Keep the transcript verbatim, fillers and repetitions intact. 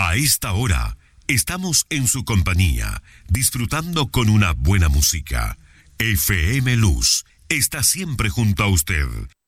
A esta hora estamos en su compañía, disfrutando con una buena música. F M Luz está siempre junto a usted,